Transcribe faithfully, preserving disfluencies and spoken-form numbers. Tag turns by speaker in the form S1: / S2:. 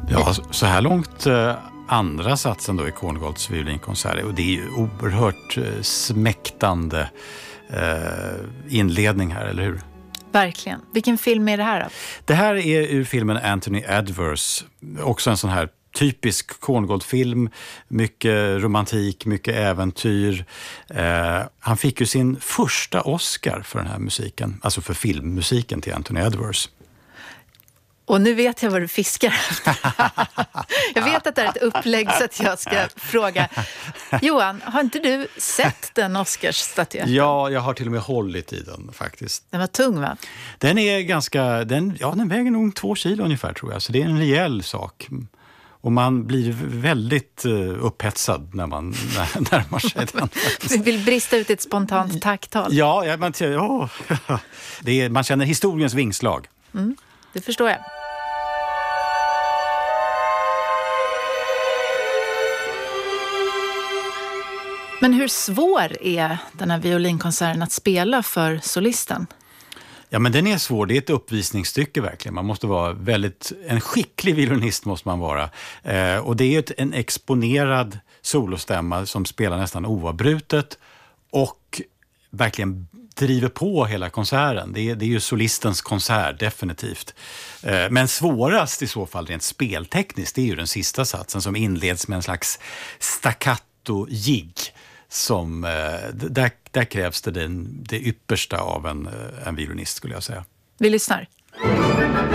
S1: Ja, så här långt eh, andra satsen då i Korngolds violinkonsert, och det är ju oerhört eh, smäktande eh, inledning här, eller hur?
S2: Verkligen. Vilken film är det här då?
S1: Det här är ur filmen Anthony Adverse, också en sån här typisk Korngold-film, mycket romantik, mycket äventyr. Eh, han fick ju sin första Oscar för den här musiken, alltså för filmmusiken till Anthony Adverse.
S2: Och nu vet jag vad du fiskar efter. Jag vet att det är ett upplägg så att jag ska fråga. Johan, har inte du sett den Oscarsstatyetten?
S1: Ja, jag har till och med hållit i den faktiskt.
S2: Den var tung, va?
S1: Den är ganska, den, ja, den väger nog två kilo ungefär, tror jag. Så det är en rejäl sak. Och man blir väldigt uh, upphetsad när man när, närmar sig den.
S2: Du vill brista ut ett spontant tacktal.
S1: Ja, ja, man, ja det är, man känner historiens vingslag.
S2: Mm, det förstår jag. Men hur svår är den här violinkonserten att spela för solisten?
S1: Ja, men den är svår. Det är ett uppvisningsstycke verkligen. Man måste vara väldigt, en skicklig violinist måste man vara. Eh, och det är ett, en exponerad solostämma som spelar nästan oavbrutet och verkligen driver på hela konserten. Det är, det är ju solistens konsert, definitivt. Eh, men svårast i så fall rent speltekniskt, det är ju den sista satsen som inleds med en slags staccato-jigg. Som, eh, där, där krävs det den, det yppersta av en, en violinist, skulle jag säga.
S2: Vi lyssnar.